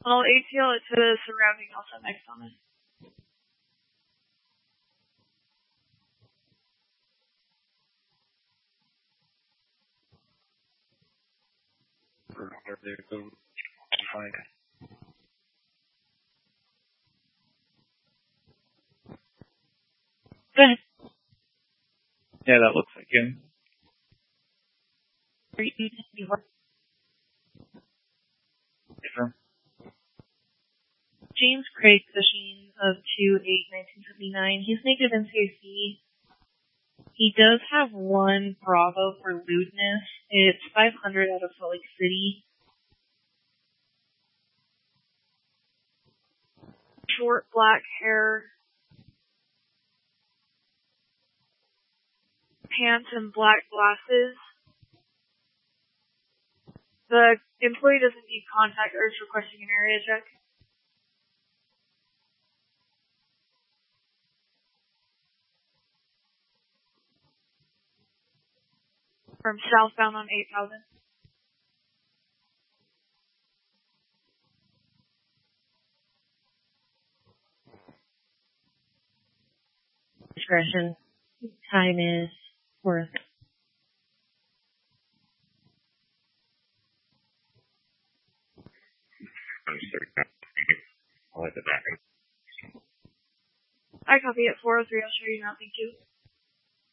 Well, ATL to the surrounding also next on it. Go ahead. Yeah, that looks like him. James Craig Cushing of 2/8/1979. He's native NCAC. He does have one Bravo for lewdness. It's 500 out of Salt Lake City. Short black hair. Pants and black glasses. The employee doesn't need contact or is requesting an area check. From southbound on 8000. Discretion. Time is worth. I copy at 403. I'll show you now. Thank you.